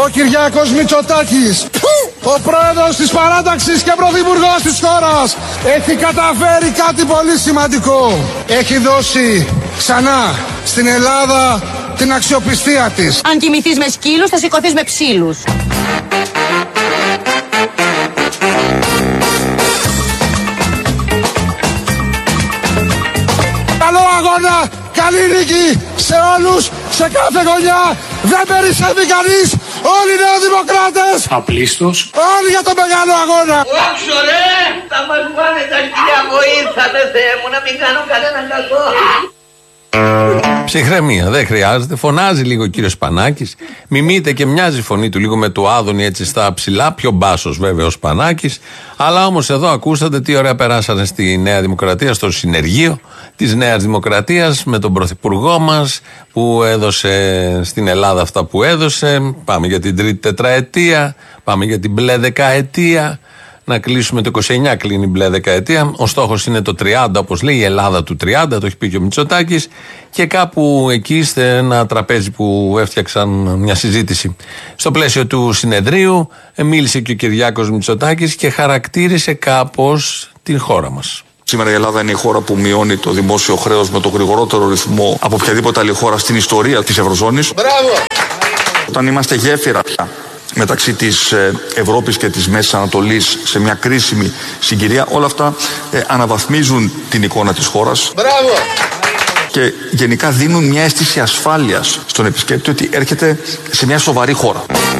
Ο Κυριάκος Μητσοτάκης, ο πρόεδρος της παράταξης και πρωθυπουργός της χώρας, έχει καταφέρει κάτι πολύ σημαντικό. Έχει δώσει ξανά στην Ελλάδα την αξιοπιστία της. Αν κοιμηθείς με σκύλους θα σηκωθείς με ψήλους. Καλό αγώνα, καλή νίκη σε όλους, σε κάθε γωνιά. Δεν περισσεύει κανείς. Όλοι οι νεοδημοκράτες. Απλίστος. Όλοι για τον μεγάλο αγώνα. Όχι ρε, θα μας πάνε τα χιλιά, βοήθαμε Θεέ μου να μην κάνω κανέναν κακό. Ψυχραιμία, δεν χρειάζεται. Φωνάζει λίγο ο κύριος Σπανάκης. Μιμείται και μοιάζει η φωνή του λίγο με του Άδωνη έτσι στα ψηλά. Πιο μπάσος βέβαια ο Σπανάκης. Αλλά όμως εδώ ακούσατε τι ωραία περάσανε στη Νέα Δημοκρατία, στο συνεργείο της Νέας Δημοκρατίας με τον πρωθυπουργό μας που έδωσε στην Ελλάδα αυτά που έδωσε. Πάμε για την τρίτη τετραετία, πάμε για την μπλε δεκαετία. Να κλείσουμε το 29, κλείνει η μπλε δεκαετία. Ο στόχος είναι το 30, όπως λέει η Ελλάδα του 30, το έχει πει και ο Μητσοτάκης. Και κάπου εκεί είστε ένα τραπέζι που έφτιαξαν μια συζήτηση. Στο πλαίσιο του συνεδρίου μίλησε και ο Κυριάκος Μητσοτάκης και χαρακτήρισε κάπως την χώρα μας. Σήμερα η Ελλάδα είναι η χώρα που μειώνει το δημόσιο χρέος με το γρηγορότερο ρυθμό από οποιαδήποτε άλλη χώρα στην ιστορία της Ευρωζώνης. Μπράβο! Όταν είμαστε γέφυρα πια μεταξύ της Ευρώπης και της Μέσης Ανατολής σε μια κρίσιμη συγκυρία, όλα αυτά αναβαθμίζουν την εικόνα της χώρας. Μπράβο! Και γενικά δίνουν μια αίσθηση ασφάλειας στον επισκέπτη ότι έρχεται σε μια σοβαρή χώρα.